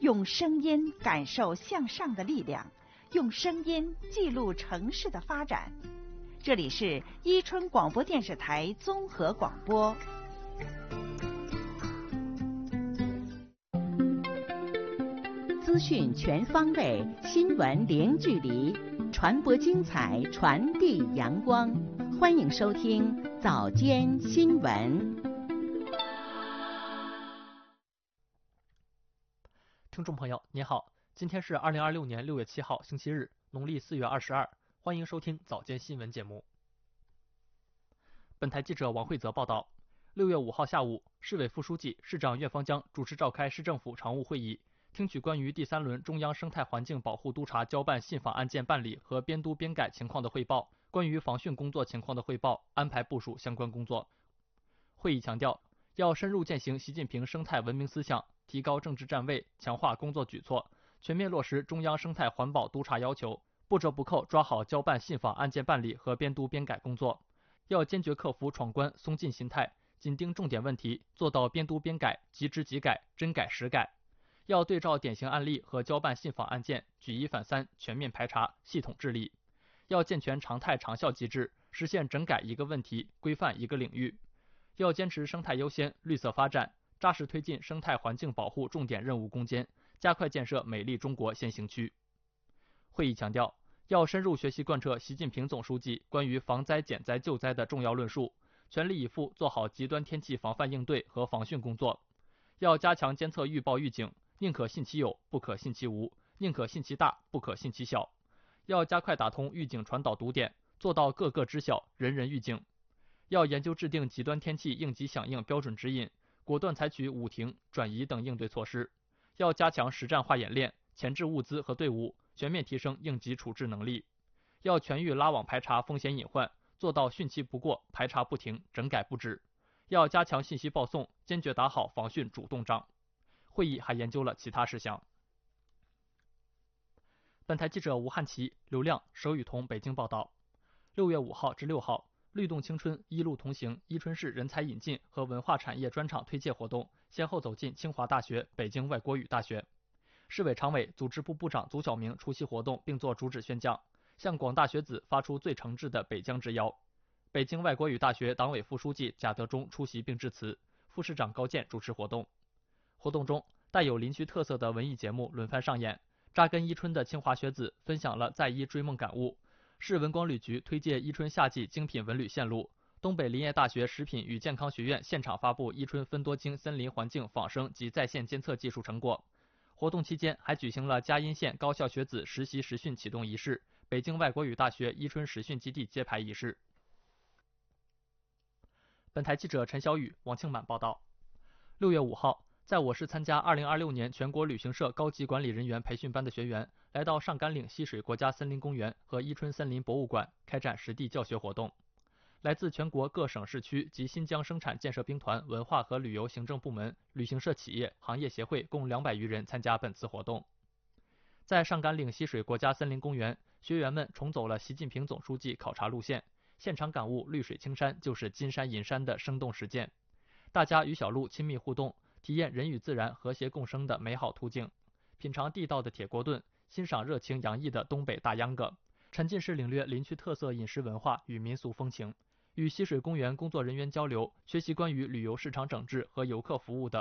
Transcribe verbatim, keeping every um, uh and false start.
用声音感受向上的力量，用声音记录城市的发展。这里是伊春广播电视台综合广播。资讯全方位，新闻零距离，传播精彩，传递阳光。欢迎收听早间新闻。 听众朋友您好，今天是二零二六年六月七号星期日，农历四月二十二，欢迎收听早间新闻节目。本台记者王慧泽报道，六月五号下午，市委副书记、市长苑方江主持召开市政府常务会议，听取关于第三轮中央生态环境保护督察交办信访案件办理和编督编改情况的汇报，关于防汛工作情况的汇报，安排部署相关工作。会议强调，要深入践行习近平生态文明思想，提高政治站位，强化工作举措，全面落实中央生态环保督察要求，不折不扣抓好交办信访案件办理和编督编改工作。要坚决克服闯关松劲心态，紧盯重点问题，做到编督编改即知即改，真改实改。要对照典型案例和交办信访案件，举一反三，全面排查，系统治理。要健全常态长效机制，实现整改一个问题，规范一个领域。要坚持生态优先、绿色发展，扎实推进生态环境保护重点任务攻坚，加快建设美丽中国先行区。会议强调，要深入学习贯彻习近平总书记关于防灾减灾救灾的重要论述，全力以赴做好极端天气防范应对和防汛工作。要加强监测预报预警，宁可信其有，不可信其无，宁可信其大，不可信其小。要加快打通预警传导堵点，做到个个知晓，人人预警。要研究制定极端天气应急响应标准指引，果断采取捂停、转移等应对措施。要加强实战化演练，前置物资和队伍，全面提升应急处置能力。要全域拉网排查风险隐患，做到汛期不过，排查不停，整改不止。要加强信息报送，坚决打好防汛主动仗。会议还研究了其他事项。本台记者吴汉奇、刘亮、佘雨桐北京报道。六月五号至六号，律动青春一路同行伊春市人才引进和文化产业专场推介活动先后走进清华大学、北京外国语大学。市委常委、组织部部长祖晓明出席活动并作主旨宣讲，向广大学子发出最诚挚的北疆之邀。北京外国语大学党委副书记贾德忠出席并致辞，副市长高健主持活动。活动中，带有林区特色的文艺节目轮番上演，扎根伊春的清华学子分享了在伊追梦感悟。市文广旅局推介伊春夏季精品文旅线路，东北林业大学食品与健康学院现场发布伊春芬多精森林环境仿生及在线监测技术成果。活动期间还举行了嘉荫县高校学子实习实训启动仪式，北京外国语大学伊春实训基地揭牌仪式。本台记者陈小雨、王庆满报道。六月五号，在我市参加二零二六年全国旅行社高级管理人员培训班的学员来到上甘岭溪水国家森林公园和伊春森林博物馆开展实地教学活动。来自全国各省市区及新疆生产建设兵团文化和旅游行政部门、旅行社企业、行业协会共两百余人参加本次活动。在上甘岭溪水国家森林公园，学员们重走了习近平总书记考察路线，现场感悟绿水青山就是金山银山的生动实践。大家与小鹿亲密互动，体验人与自然和谐共生的美好途径，品尝地道的铁锅炖，欣赏热情洋溢的东北大秧歌，沉浸式领略林区特色饮食文化与民俗风情，与溪水公园工作人员交流，学习关于旅游市场整治和游客服务的